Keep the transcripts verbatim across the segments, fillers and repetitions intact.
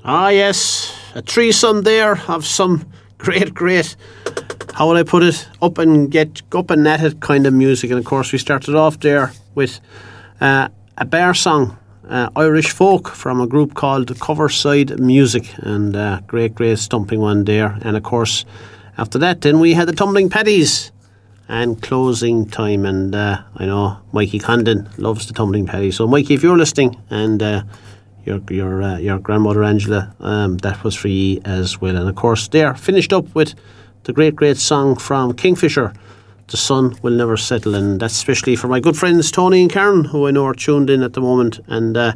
Ah, yes, a threesome there of some great, great, how would I put it, up and get up and at it kind of music. And of course we started off there with uh, a bear song, uh, Irish folk from a group called Coverside Music, and uh, great, great stumping one there. And of course after that then we had the Tumbling Paddies and Closing Time, and uh, I know Mikey Condon loves the Tumbling Paddies. So Mikey, if you're listening, and uh, your your uh, your grandmother Angela, um, that was for ye as well. And of course there finished up with the great great song from Kingfisher, The Sun Will Never Settle, and that's especially for my good friends Tony and Karen, who I know are tuned in at the moment. And uh,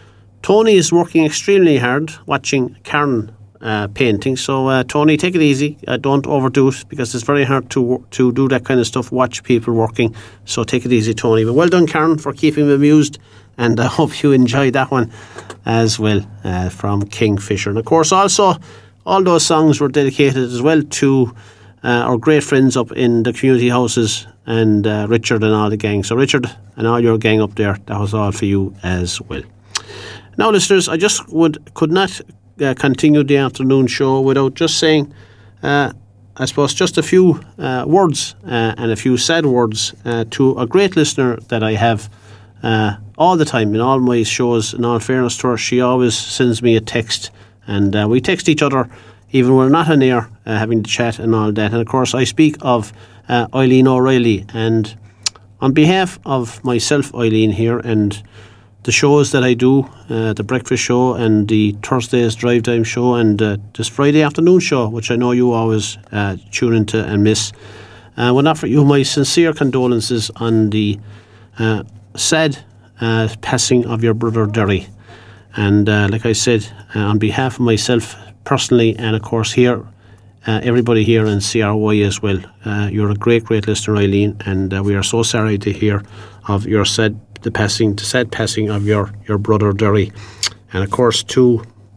Tony is working extremely hard watching Karen uh, painting, so uh, Tony, take it easy, uh, don't overdo it, because it's very hard to to do that kind of stuff, watch people working, so take it easy, Tony. But well done, Karen, for keeping me amused, and I hope you enjoyed that one as well, uh, from Kingfisher. And of course also all those songs were dedicated as well to uh, our great friends up in the community houses, and uh, Richard and all the gang. So Richard and all your gang up there, that was all for you as well. Now listeners, I just would could not uh, continue the afternoon show without just saying uh, I suppose just a few uh, words uh, and a few sad words uh, to a great listener that I have uh, all the time in all my shows. In all fairness to her, she always sends me a text, and uh, we text each other even when we're not on air, uh, having the chat and all that. And of course I speak of uh, Eileen O'Reilly, and on behalf of myself, Eileen, here, and the shows that I do, uh, the breakfast show and the Thursdays drive time show, and uh, this Friday afternoon show, which I know you always uh, tune into and miss, I uh, would offer you my sincere condolences on the uh, sad uh, passing of your brother Derry. And uh, like I said, uh, on behalf of myself personally, and of course here, uh, everybody here in C R Y as well, uh, you're a great, great listener, Eileen, and uh, we are so sorry to hear of your sad the passing, the sad passing of your, your brother Derry. And of course to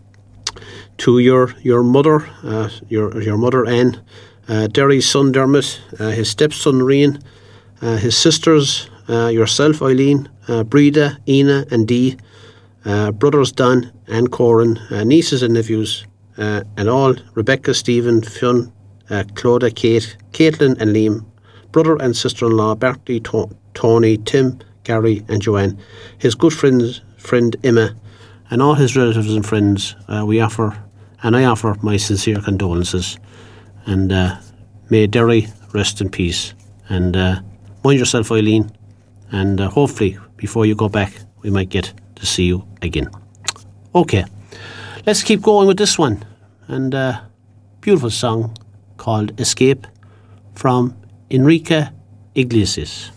to your your mother, uh, your your mother Anne, uh, Derry's son Dermot, uh, his stepson Rian, uh, his sisters, uh, yourself Eileen, uh, Breda, Ina and Dee, uh, brothers Don and Corin, uh, nieces and nephews, uh, and all, Rebecca, Stephen, Fionn, uh, Clodagh, Kate, Caitlin and Liam, brother and sister-in-law Bertie, to- Tony, Tim, Gary and Joanne, his good friends, friend Emma, and all his relatives and friends. Uh, we offer, and I offer my sincere condolences, and uh, may Derry rest in peace. And uh, mind yourself, Eileen, and uh, hopefully before you go back we might get to see you again. Okay, let's keep going with this one, and a uh, beautiful song called Escape from Enrique Iglesias.